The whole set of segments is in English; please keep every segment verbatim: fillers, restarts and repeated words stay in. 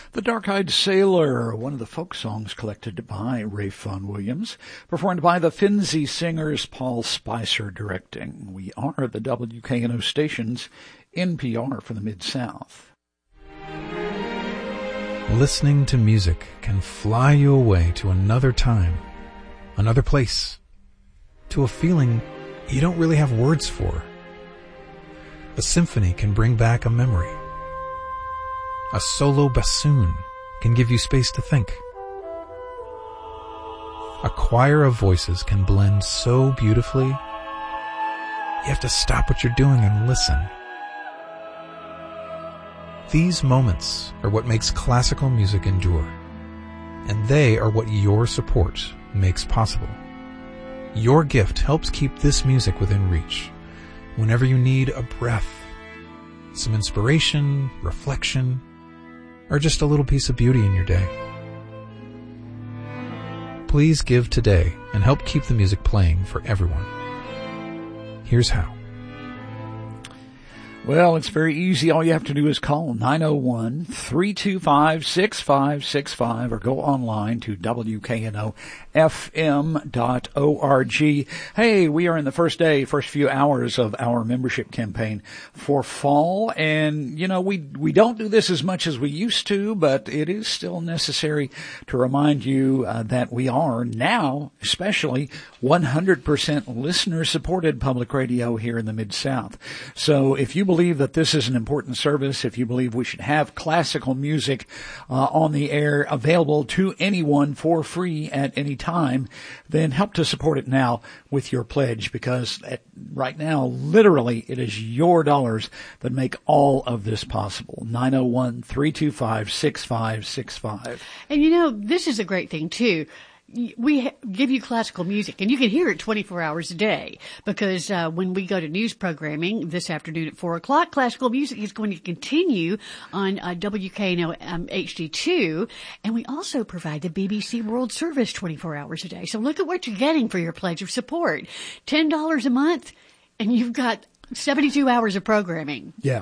The Dark-Eyed Sailor, one of the folk songs collected by Rafe Vaughan Williams, performed by the Finzi Singers, Paul Spicer directing. We are the W K N O station's N P R for the Mid-South. Listening to music can fly you away to another time, another place, to a feeling you don't really have words for. A symphony can bring back a memory. A solo bassoon can give you space to think. A choir of voices can blend so beautifully, you have to stop what you're doing and listen. These moments are what makes classical music endure, and they are what your support makes possible. Your gift helps keep this music within reach whenever you need a breath, some inspiration, reflection, or just a little piece of beauty in your day. Please give today and help keep the music playing for everyone. Here's how. Well, it's very easy. All you have to do is call nine oh one, three two five, six five six five or go online to W K N O F M dot org. Hey, we are in the first day, first few hours of our membership campaign for fall. And, you know, we, we don't do this as much as we used to, but it is still necessary to remind you uh, that we are now, especially one hundred percent listener supported public radio here in the Mid-South. So if you believe believe that this is an important service, if you believe we should have classical music uh, on the air available to anyone for free at any time, then help to support it now with your pledge, because at, right now, literally, it is your dollars that make all of this possible. nine oh one, three two five, six five six five. And you know, this is a great thing too. We ha- give you classical music, and you can hear it twenty-four hours a day, because uh, when we go to news programming this afternoon at four o'clock, classical music is going to continue on uh, W K N O um, H D two, and we also provide the B B C World Service twenty-four hours a day. So look at what you're getting for your pledge of support. ten dollars a month, and you've got seventy-two hours of programming. Yeah.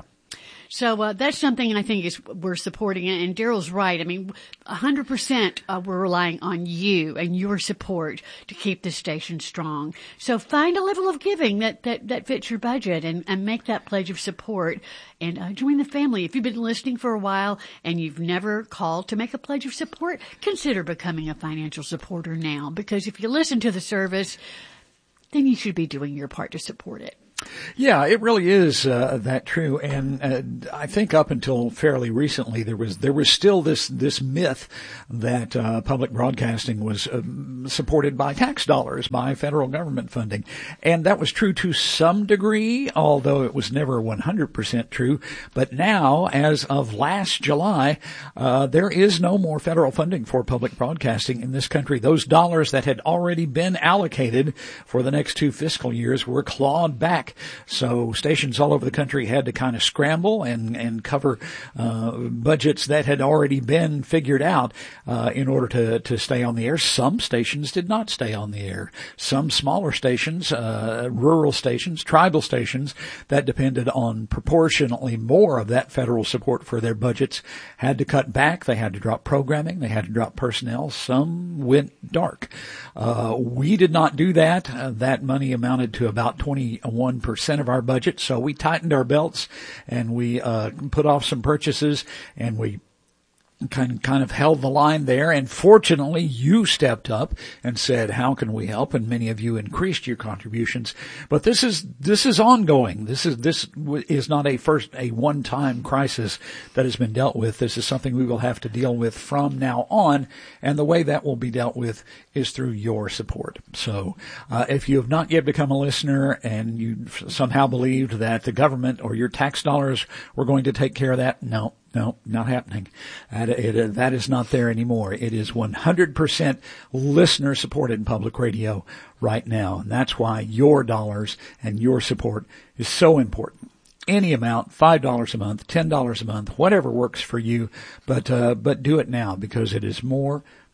So uh, that's something I think is we're supporting it. And Daryl's right. I mean, one hundred percent uh, we're relying on you and your support to keep this station strong. So find a level of giving that, that, that fits your budget, and, and make that pledge of support, and uh, join the family. If you've been listening for a while and you've never called to make a pledge of support, consider becoming a financial supporter now, because if you listen to the service, then you should be doing your part to support it. Yeah, it really is uh, that true, and uh, I think up until fairly recently there was there was still this this myth that uh, public broadcasting was uh, supported by tax dollars, by federal government funding, and that was true to some degree, although it was never one hundred percent true. But now, as of last July, uh, there is no more federal funding for public broadcasting in this country. Those dollars that had already been allocated for the next two fiscal years were clawed back. So stations all over the country had to kind of scramble and, and cover uh, budgets that had already been figured out uh, in order to, to stay on the air. Some stations did not stay on the air. Some smaller stations, uh, rural stations, tribal stations that depended on proportionately more of that federal support for their budgets had to cut back. They had to drop programming. They had to drop personnel. Some went dark. Uh, we did not do that. Uh, that money amounted to about twenty-one percent of our budget, so we tightened our belts and we uh put off some purchases, and we kind kind of held the line there. And fortunately, you stepped up and said, how can we help? And many of you increased your contributions. But this is, this is ongoing. This is, this is not a first, a one-time crisis that has been dealt with. This is something we will have to deal with from now on. And the way that will be dealt with is through your support. So, uh, if you have not yet become a listener and you somehow believed that the government or your tax dollars were going to take care of that, no. No, not happening. That, it, that is not there anymore. It is one hundred percent listener-supported public radio right now. And that's why your dollars and your support is so important. Any amount, five dollars a month, ten dollars a month, whatever works for you. But, uh, but do it now, because it is more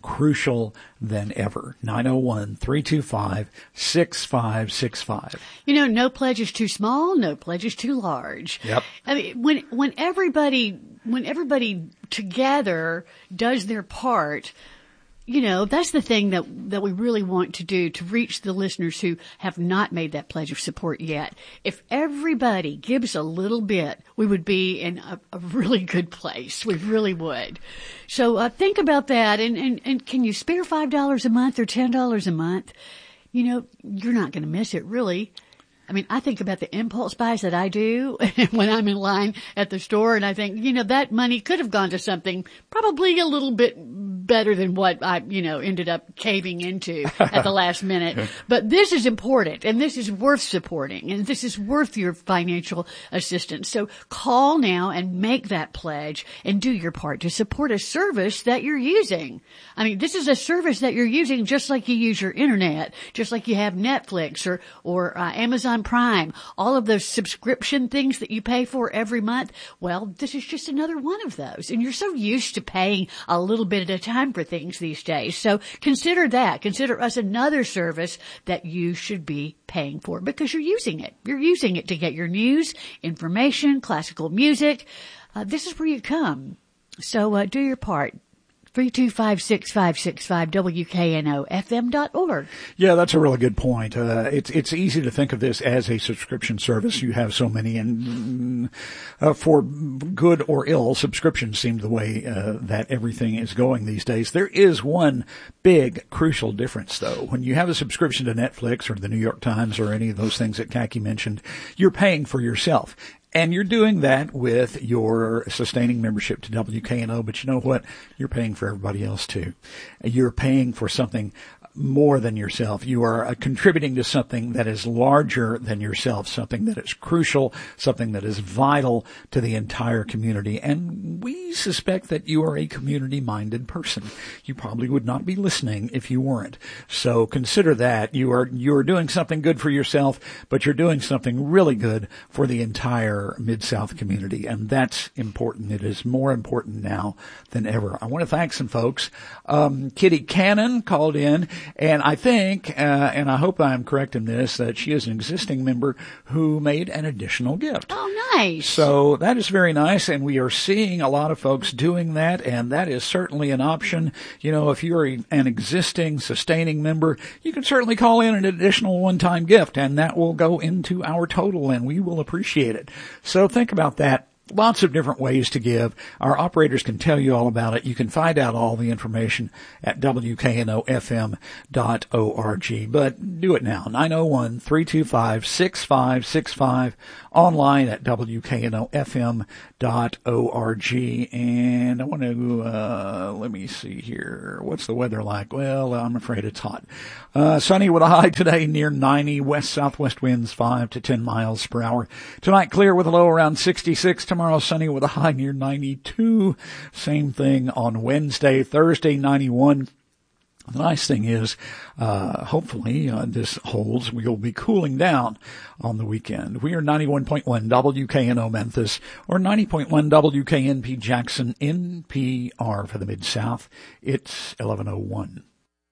crucial than ever. nine oh one, three two five, six five six five. You know, no pledge is too small, no pledge is too large. Yep. I mean, when, when everybody, when everybody together does their part, you know, that's the thing that, that we really want to do to reach the listeners who have not made that pledge of support yet. If everybody gives a little bit, we would be in a, a really good place. We really would. So, uh, think about that. And, and, and can you spare five dollars a month or ten dollars a month? You know, you're not going to miss it, really. I mean, I think about the impulse buys that I do when I'm in line at the store, and I think, you know, that money could have gone to something probably a little bit better than what I, you know, ended up caving into at the last minute. But this is important, and this is worth supporting, and this is worth your financial assistance. So call now and make that pledge and do your part to support a service that you're using. I mean, this is a service that you're using just like you use your internet, just like you have Netflix or, or uh, Amazon Prime, all of those subscription things that you pay for every month. Well, this is just another one of those. And you're so used to paying a little bit at a time for things these days. So consider that. Consider us another service that you should be paying for because you're using it. You're using it to get your news, information, classical music. Uh, this is where you come. So uh, do your part. three two five, six five six five, W K N O F M dot org. Yeah, that's a really good point. Uh, it's, it's easy to think of this as a subscription service. You have so many, and uh, for good or ill, subscriptions seem the way uh, that everything is going these days. There is one big, crucial difference, though. When you have a subscription to Netflix or the New York Times or any of those things that Kaki mentioned, you're paying for yourself. And you're doing that with your sustaining membership to W K N O, but you know what? You're paying for everybody else too. You're paying for something more than yourself. You are uh, contributing to something that is larger than yourself, something that is crucial, something that is vital to the entire community. And we suspect that you are a community-minded person. You probably would not be listening if you weren't. So consider that. You are, you are doing something good for yourself, but you're doing something really good for the entire Mid-South community. And that's important. It is more important now than ever. I want to thank some folks. Um, Kitty Cannon called in. And I think, uh, and I hope I'm correct in this, that she is an existing member who made an additional gift. Oh, nice. So that is very nice, and we are seeing a lot of folks doing that, and that is certainly an option. You know, if you're a, an existing sustaining member, you can certainly call in an additional one-time gift, and that will go into our total, and we will appreciate it. So think about that. Lots of different ways to give. Our operators can tell you all about it. You can find out all the information at W K N O F M dot org. But do it now. nine oh one, three two five, six five six five. Online at W K N O F M dot org. And I want to, uh, let me see here. What's the weather like? Well, I'm afraid it's hot. Uh, sunny with a high today near ninety. West-southwest winds five to ten miles per hour. Tonight clear with a low around sixty-six. Tomorrow sunny with a high near ninety-two. Same thing on Wednesday. Thursday ninety-one. The nice thing is, uh, hopefully, uh, this holds. We'll be cooling down on the weekend. We are ninety-one point one W K N O Memphis or ninety point one W K N P Jackson N P R for the Mid-South. It's eleven oh one.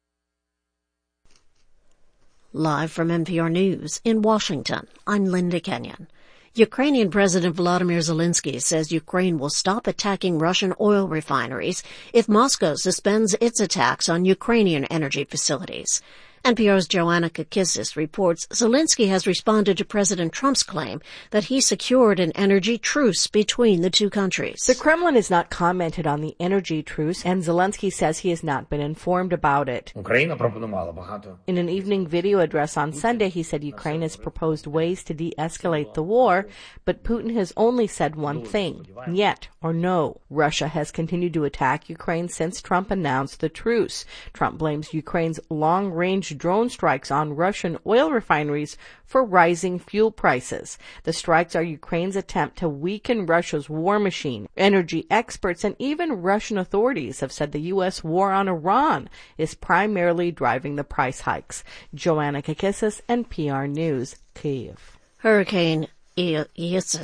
Live from N P R News in Washington, I'm Linda Kenyon. Ukrainian President Volodymyr Zelensky says Ukraine will stop attacking Russian oil refineries if Moscow suspends its attacks on Ukrainian energy facilities. N P R's Joanna Kakissis reports Zelensky has responded to President Trump's claim that he secured an energy truce between the two countries. The Kremlin has not commented on the energy truce, and Zelensky says he has not been informed about it. In an evening video address on Sunday, he said Ukraine has proposed ways to de-escalate the war, but Putin has only said one thing, yet or no. Russia has continued to attack Ukraine since Trump announced the truce. Trump blames Ukraine's long-range drone strikes on Russian oil refineries for rising fuel prices. The strikes are Ukraine's attempt to weaken Russia's war machine. Energy experts and even Russian authorities have said the U S war on Iran is primarily driving the price hikes. Joanna Kakissis, N P R News, Kyiv. Hurricane Isis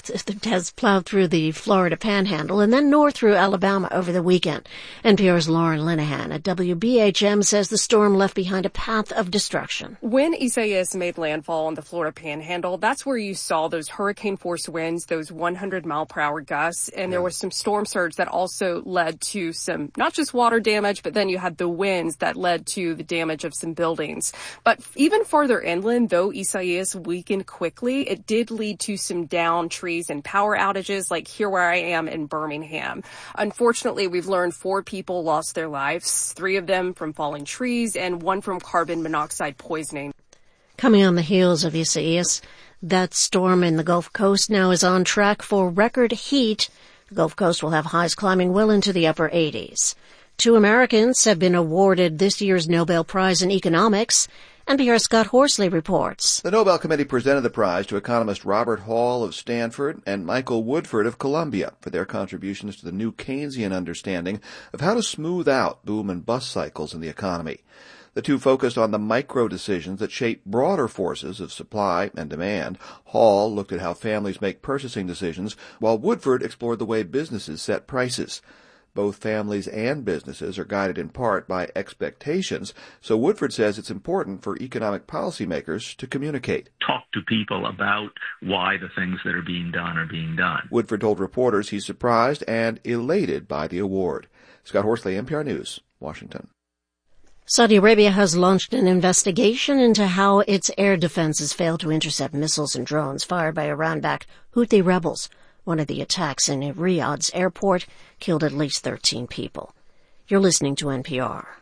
has plowed through the Florida Panhandle and then north through Alabama over the weekend. N P R's Lauren Linehan at W B H M says the storm left behind a path of destruction. When Isaias made landfall on the Florida Panhandle, that's where you saw those hurricane-force winds, those one hundred mile per hour gusts, and there was some storm surge that also led to some, not just water damage, but then you had the winds that led to the damage of some buildings. But even farther inland, though Isaias weakened quickly, it did lead to some downed trees and power outages, like here where I am in Birmingham. Unfortunately, we've learned four people lost their lives, three of them from falling trees and one from carbon monoxide poisoning. Coming on the heels of Isaias, that storm in the Gulf Coast now is on track for record heat. The Gulf Coast will have highs climbing well into the upper eighties. Two Americans have been awarded this year's Nobel Prize in Economics. N P R's Scott Horsley reports. The Nobel Committee presented the prize to economist Robert Hall of Stanford and Michael Woodford of Columbia for their contributions to the new Keynesian understanding of how to smooth out boom and bust cycles in the economy. The two focused on the micro decisions that shape broader forces of supply and demand. Hall looked at how families make purchasing decisions, while Woodford explored the way businesses set prices. Both families and businesses are guided in part by expectations, so Woodford says it's important for economic policymakers to communicate. Talk to people about why the things that are being done are being done. Woodford told reporters he's surprised and elated by the award. Scott Horsley, N P R News, Washington. Saudi Arabia has launched an investigation into how its air defenses failed to intercept missiles and drones fired by Iran-backed Houthi rebels. One of the attacks in Riyadh's airport killed at least thirteen people. You're listening to N P R.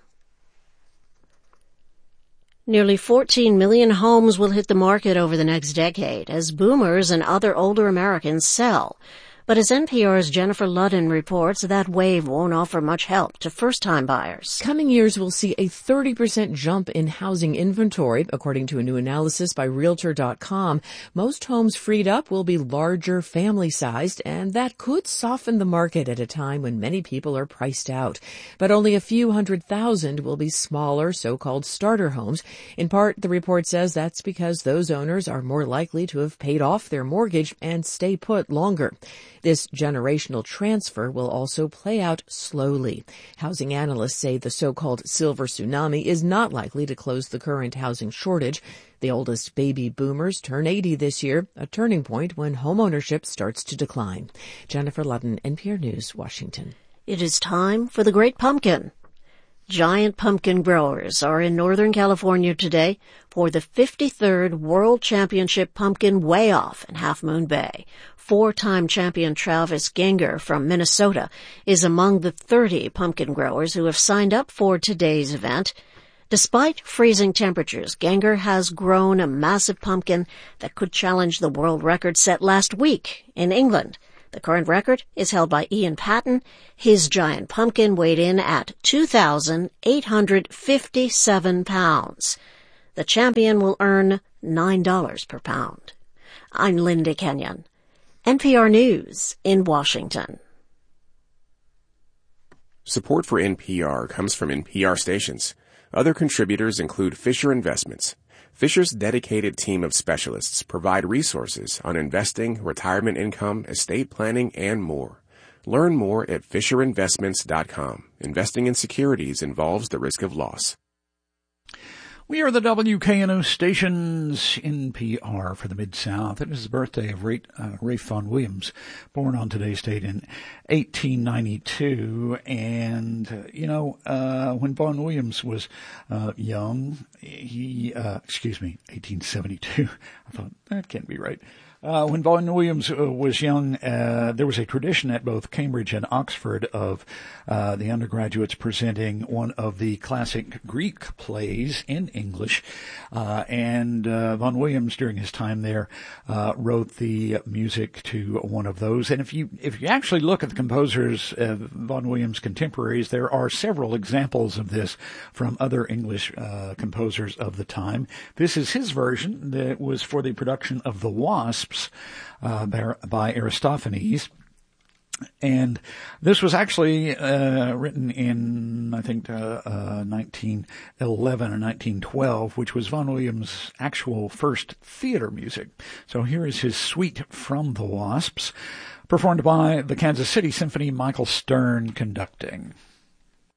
Nearly fourteen million homes will hit the market over the next decade as boomers and other older Americans sell. But as N P R's Jennifer Ludden reports, that wave won't offer much help to first-time buyers. Coming years will see a thirty percent jump in housing inventory, according to a new analysis by Realtor dot com. Most homes freed up will be larger, family-sized, and that could soften the market at a time when many people are priced out. But only a few hundred thousand will be smaller, so-called starter homes. In part, the report says that's because those owners are more likely to have paid off their mortgage and stay put longer. This generational transfer will also play out slowly. Housing analysts say the so-called silver tsunami is not likely to close the current housing shortage. The oldest baby boomers turn eighty this year, a turning point when homeownership starts to decline. Jennifer Ludden, N P R News, Washington. It is time for the Great Pumpkin. Giant pumpkin growers are in Northern California today for the fifty-third World Championship Pumpkin Weigh-Off in Half Moon Bay. Four-time champion Travis Genger from Minnesota is among the thirty pumpkin growers who have signed up for today's event. Despite freezing temperatures, Genger has grown a massive pumpkin that could challenge the world record set last week in England. The current record is held by Ian Patton. His giant pumpkin weighed in at two thousand eight hundred fifty-seven pounds. The champion will earn nine dollars per pound. I'm Linda Kenyon, N P R News in Washington. Support for N P R comes from N P R stations. Other contributors include Fisher Investments. Fisher's dedicated team of specialists provide resources on investing, retirement income, estate planning, and more. Learn more at fisher investments dot com. Investing in securities involves the risk of loss. We are the W K N O station's N P R for the Mid-South. It is the birthday of Ray, uh, Rafe Vaughan Williams, born on today's date in eighteen ninety-two. And, uh, you know, uh, when Vaughan Williams was uh, young, he, uh, excuse me, eighteen seventy-two. I thought, that can't be right. Uh, when Vaughan Williams uh, was young, uh, there was a tradition at both Cambridge and Oxford of uh, the undergraduates presenting one of the classic Greek plays in English. Uh, and uh, Vaughan Williams, during his time there, uh, wrote the music to one of those. And if you if you actually look at the composers, uh, Vaughan Williams' contemporaries, there are several examples of this from other English uh, composers of the time. This is his version that was for the production of The Wasp, Uh, by, by Aristophanes. And this was actually uh, written in, I think, uh, uh, nineteen eleven or nineteen twelve, which was Vaughan Williams' actual first theater music. So here is his suite from The Wasps, performed by the Kansas City Symphony, Michael Stern conducting.